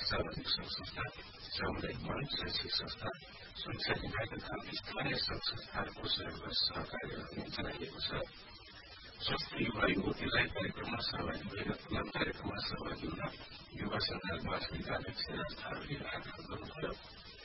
सामाजिक संस्था, सामुदायिक मन, शैक्षिक संस्था, सुरक्षा विभागका स्थानीय संस्थाहरूको सहकार्यमा चलाइएको छ। स्वस्थ युवा युवतीलाई कार्यक्रममा सहभागी हुन युवा संघ महासमितिका अध्यक्ष राज थारूले आग्रह गर्नुभयो।